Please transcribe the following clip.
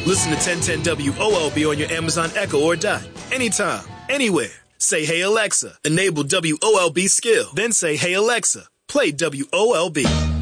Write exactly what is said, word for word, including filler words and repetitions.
Listen to ten ten W O L B on your Amazon Echo or Dot. Anytime, anywhere. Say, hey, Alexa, enable W O L B skill. Then say, hey, Alexa, play W O L B.